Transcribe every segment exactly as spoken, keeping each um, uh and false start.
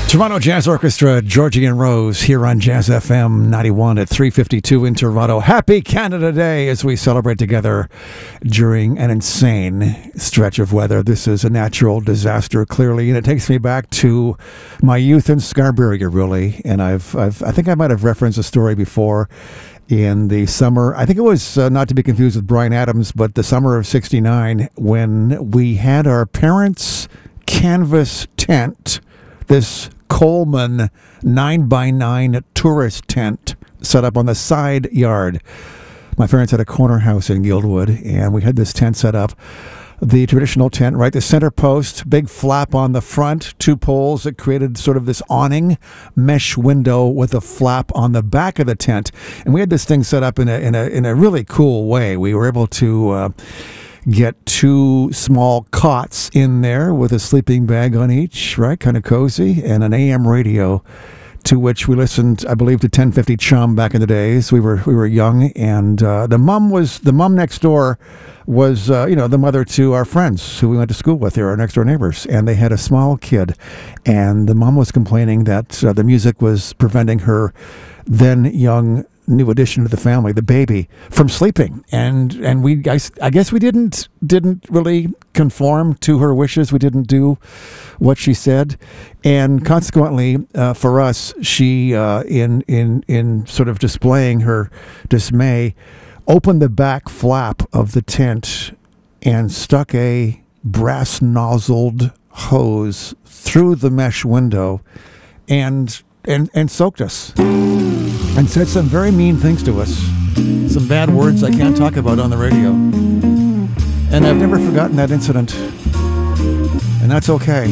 Toronto Jazz Orchestra, Georgie and Rose, here on Jazz F M ninety-one at three fifty-two in Toronto. Happy Canada Day as we celebrate together during an insane stretch of weather. This is a natural disaster, clearly, and it takes me back to my youth in Scarborough, really. And I've, I've, I think I might have referenced a story before. In the summer, I think it was uh, not to be confused with Bryan Adams, but the summer of sixty-nine, when we had our parents' canvas tent, this Coleman nine by nine tourist tent set up on the side yard. My parents had a corner house in Guildwood, and we had this tent set up. The traditional tent, right? The center post, big flap on the front, two poles that created sort of this awning, mesh window with a flap on the back of the tent. And we had this thing set up in a in a in a really cool way. We were able to uh, get two small cots in there with a sleeping bag on each, right? Kind of cozy, and an A M radio to which we listened, I believe, to ten fifty Chum back in the days. We were we were young, and uh, the mom was the mom next door was uh, you know the mother to our friends who we went to school with. They were our next door neighbors, and they had a small kid, and the mom was complaining that uh, the music was preventing her then young new addition to the family, the baby, from sleeping. And and we I, I guess we didn't didn't really conform to her wishes. We didn't do what she said, and consequently, uh, for us, she uh, in in in sort of displaying her dismay, opened the back flap of the tent and stuck a brass nozzled hose through the mesh window, and and and soaked us, and said some very mean things to us, some bad words I can't talk about on the radio. And I've never forgotten that incident, and that's okay.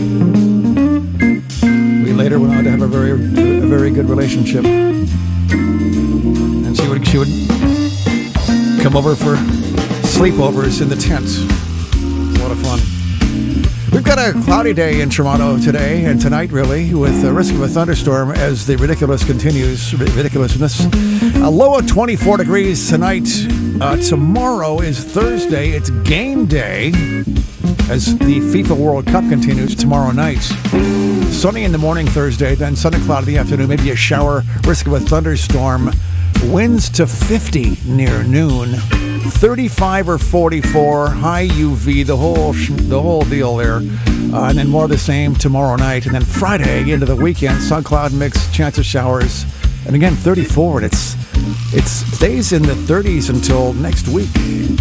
We later went on to have a very, a very good relationship, and she would, she would come over for sleepovers in the tent. A lot of fun. We've got a cloudy day in Toronto today and tonight, really, with a risk of a thunderstorm as the ridiculous continues, ridiculousness. A low of twenty-four degrees tonight. Uh, tomorrow is Thursday. It's game day as the FIFA World Cup continues tomorrow night. Sunny in the morning Thursday, then sun and cloud in the afternoon, maybe a shower, risk of a thunderstorm. Winds to fifty near noon. thirty-five or forty-four, high U V, the whole sh- the whole deal there. Uh, and then more of the same tomorrow night. And then Friday into the weekend, sun cloud mix, chance of showers. And again, thirty-four. And it's, it's stays in the thirties until next week.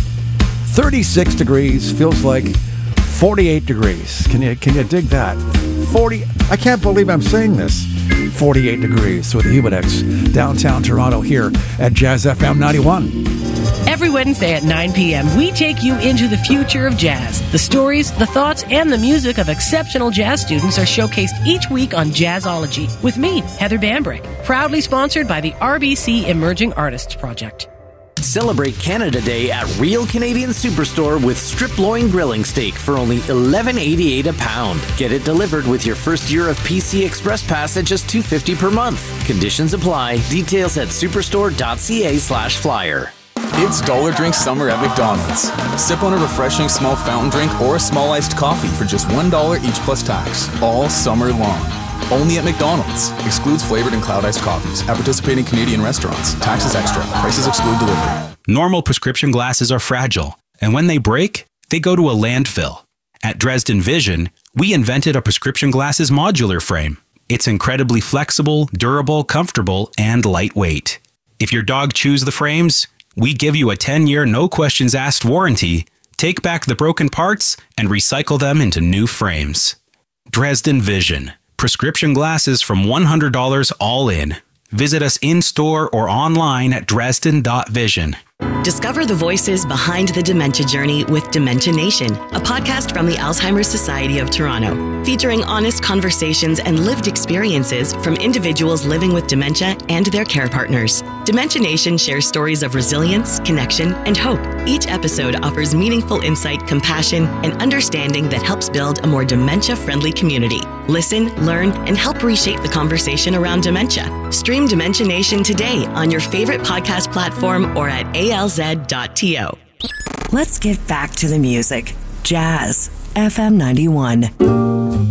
thirty-six degrees, feels like forty-eight degrees. Can you, can you dig that? forty, I can't believe I'm saying this. forty-eight degrees with the Humidex, downtown Toronto here at Jazz F M ninety-one. Every Wednesday at nine p.m., we take you into the future of jazz. The stories, the thoughts, and the music of exceptional jazz students are showcased each week on Jazzology with me, Heather Bambrick, proudly sponsored by the R B C Emerging Artists Project. Celebrate Canada Day at Real Canadian Superstore with strip loin grilling steak for only eleven eighty-eight a pound. Get it delivered with your first year of P C Express Pass at just two fifty per month. Conditions apply. Details at superstore.ca slash flyer. It's Dollar Drink Summer at McDonald's. Sip on a refreshing small fountain drink or a small iced coffee for just one dollar each plus tax, all summer long. Only at McDonald's. Excludes flavored and cloud iced coffees. At participating Canadian restaurants. Taxes extra. Prices exclude delivery. Normal prescription glasses are fragile, and when they break, they go to a landfill. At Dresden Vision, we invented a prescription glasses modular frame. It's incredibly flexible, durable, comfortable, and lightweight. If your dog chews the frames, we give you a ten-year no-questions-asked warranty, take back the broken parts, and recycle them into new frames. Dresden Vision. Prescription glasses from one hundred dollars all in. Visit us in-store or online at dresden dot vision. Discover the voices behind the dementia journey with Dementia Nation, a podcast from the Alzheimer's Society of Toronto, featuring honest conversations and lived experiences from individuals living with dementia and their care partners. Dementia Nation shares stories of resilience, connection, and hope. Each episode offers meaningful insight, compassion, and understanding that helps build a more dementia-friendly community. Listen, learn, and help reshape the conversation around dementia. Stream Dementia Nation today on your favorite podcast platform or at A L Z dot T O. Let's get back to the music. Jazz F M ninety-one.